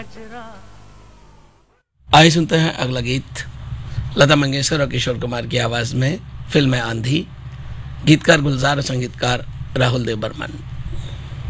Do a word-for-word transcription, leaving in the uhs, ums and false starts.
आइए सुनते हैं अगला गीत लता मंगेशकर और किशोर कुमार की आवाज में, फिल्म है आंधी, गीतकार गुलजार, संगीतकार राहुल देव बर्मन।